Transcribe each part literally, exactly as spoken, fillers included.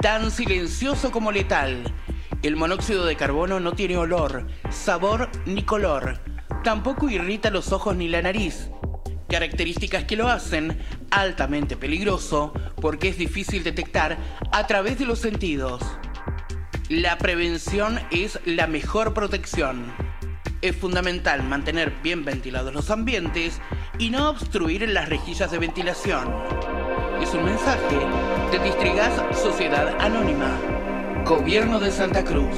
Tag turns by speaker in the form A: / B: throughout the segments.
A: tan silencioso como letal. El monóxido de carbono no tiene olor, sabor ni color. Tampoco irrita los ojos ni la nariz. Características que lo hacen altamente peligroso porque es difícil detectar a través de los sentidos. La prevención es la mejor protección. Es fundamental mantener bien ventilados los ambientes y no obstruir las rejillas de ventilación. Es un mensaje de Distrigas Sociedad Anónima, Gobierno de Santa Cruz.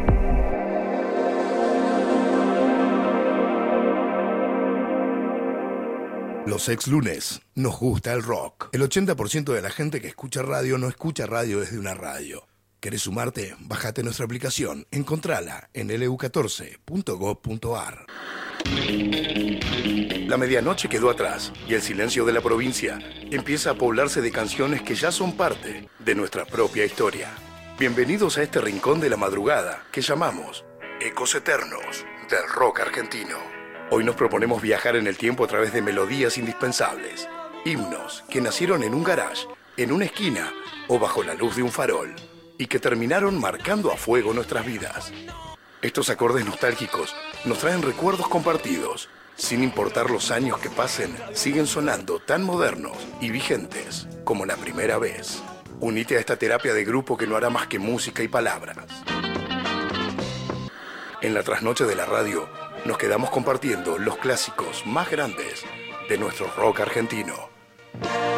B: Los ex lunes nos gusta el rock. El ochenta por ciento de la gente que escucha radio no escucha radio desde una radio. ¿Querés sumarte? Bájate nuestra aplicación. Encontrala en l u catorce punto gob punto a r. La medianoche quedó atrás y el silencio de la provincia empieza a poblarse de canciones que ya son parte de nuestra propia historia. Bienvenidos a este rincón de la madrugada que llamamos Ecos Eternos del Rock Argentino. Hoy nos proponemos viajar en el tiempo a través de melodías indispensables, himnos que nacieron en un garage, en una esquina o bajo la luz de un farol y que terminaron marcando a fuego nuestras vidas. Estos acordes nostálgicos nos traen recuerdos compartidos. Sin importar los años que pasen, siguen sonando tan modernos y vigentes como la primera vez. Unite a esta terapia de grupo que no hará más que música y palabras. En la trasnoche de la radio, nos quedamos compartiendo los clásicos más grandes de nuestro rock argentino.